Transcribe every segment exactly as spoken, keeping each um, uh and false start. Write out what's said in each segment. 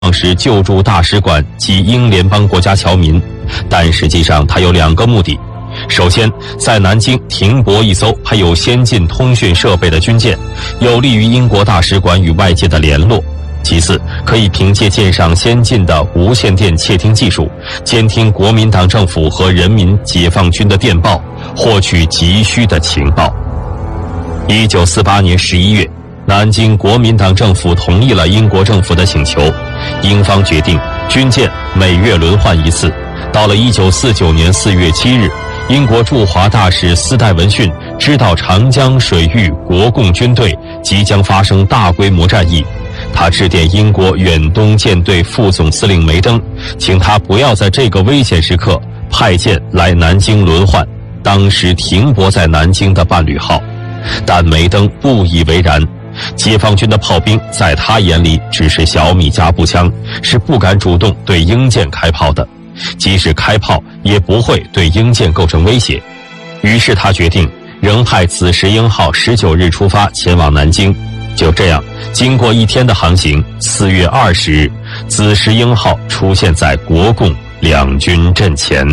是救助大使馆及英联邦国家侨民，但实际上它有两个目的。首先，在南京停泊一艘配有先进通讯设备的军舰，有利于英国大使馆与外界的联络。其次，可以凭借舰上先进的无线电窃听技术，监听国民党政府和人民解放军的电报，获取急需的情报。一九四八年十一月，南京国民党政府同意了英国政府的请求，英方决定军舰每月轮换一次。到了一九四九年四月七日，英国驻华大使斯戴文逊知道长江水域国共军队即将发生大规模战役，他致电英国远东舰队副总司令梅登，请他不要在这个危险时刻派舰来南京轮换当时停泊在南京的伴侣号。但梅登不以为然，解放军的炮兵在他眼里只是小米加步枪，是不敢主动对英舰开炮的，即使开炮也不会对英舰构成威胁。于是他决定仍派紫石英号十九日出发前往南京。就这样，经过一天的航行，四月二十日，紫石英号出现在国共两军阵前。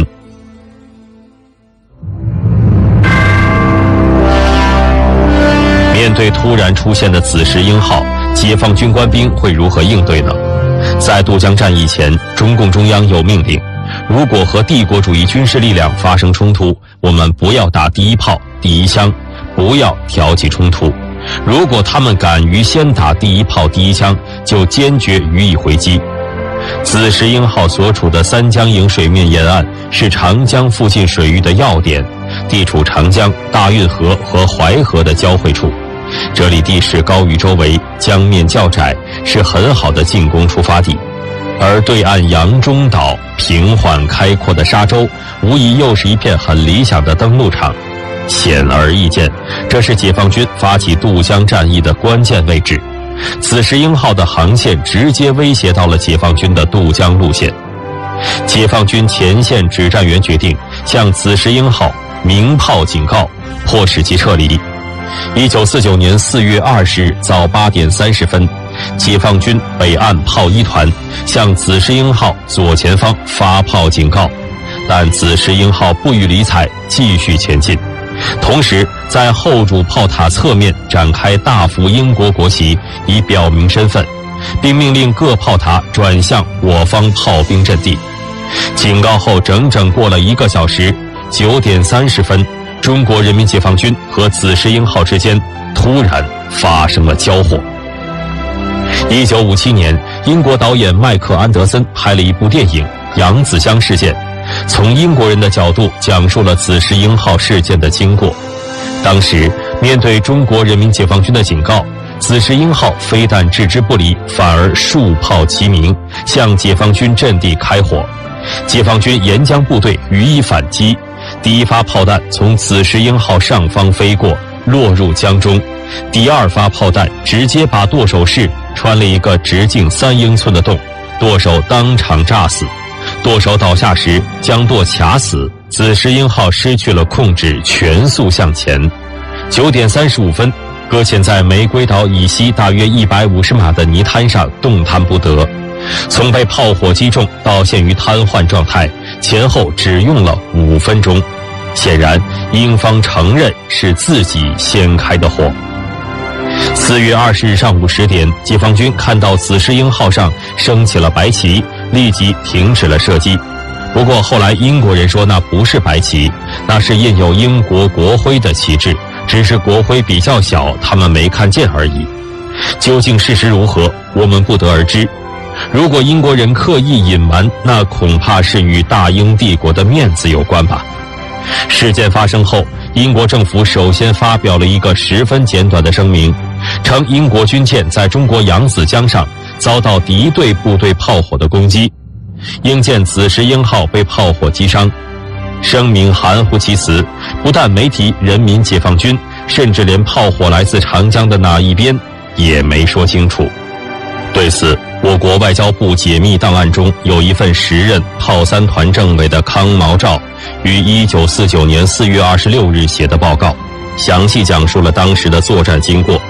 面对突然出现的紫石英号，解放军官兵会如何应对呢？在渡江战役前，中共中央有命令，如果和帝国主义军事力量发生冲突，我们不要打第一炮、第一枪，不要挑起冲突。如果他们敢于先打第一炮、第一枪，就坚决予以回击。紫石英号所处的三江营水面沿岸是长江附近水域的要点，地处长江、大运河和淮河的交汇处。这里地势高于周围，江面较窄，是很好的进攻出发地。而对岸扬中岛平缓开阔的沙洲，无疑又是一片很理想的登陆场。显而易见，这是解放军发起渡江战役的关键位置。紫石英号的航线直接威胁到了解放军的渡江路线。解放军前线指战员决定向紫石英号鸣炮警告，迫使其撤离。一九四九年四月二十日早八点三十分，解放军北岸炮一团向紫石英号左前方发炮警告，但紫石英号不予理睬，继续前进。同时，在后主炮塔侧面展开大幅英国国旗，以表明身份，并命令各炮塔转向我方炮兵阵地。警告后整整过了一个小时，九点三十分，中国人民解放军和紫石英号之间突然发生了交火。一九五七年，英国导演麦克安德森拍了一部电影《扬子江事件》，从英国人的角度讲述了紫石英号事件的经过。当时面对中国人民解放军的警告，紫石英号非但置之不理，反而数炮齐鸣，向解放军阵地开火。解放军沿江部队予以反击，第一发炮弹从紫石英号上方飞过，落入江中。第二发炮弹直接把舵手室穿了一个直径三英寸的洞，舵手当场炸死。舵手倒下时将舵卡死，紫石英号失去了控制，全速向前。九点三十五分，搁浅在玫瑰岛以西大约一百五十码的泥滩上动弹不得。从被炮火击中到陷于瘫痪状态，前后只用了五分钟。显然，英方承认是自己先开的火。四月二十日上午十点，解放军看到紫石英号上升起了白旗，立即停止了射击。不过后来英国人说那不是白旗，那是印有英国国徽的旗帜，只是国徽比较小，他们没看见而已。究竟事实如何，我们不得而知。如果英国人刻意隐瞒，那恐怕是与大英帝国的面子有关吧。事件发生后，英国政府首先发表了一个十分简短的声明，称英国军舰在中国扬子江上遭到敌对部队炮火的攻击，英舰紫石英号被炮火击伤。声明含糊其辞，不但没提人民解放军，甚至连炮火来自长江的哪一边也没说清楚。对此，我国外交部解密档案中有一份时任炮三团政委的康毛照于一九四九年四月二十六日写的报告，详细讲述了当时的作战经过。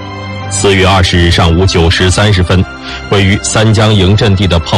四月二十日上午九时三十分，位于三江营阵地的炮